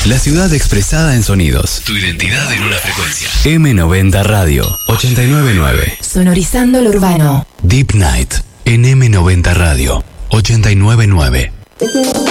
La ciudad expresada en sonidos. Tu identidad en una frecuencia. M90 Radio 899. Sonorizando lo urbano. Deep Night en M90 Radio 899.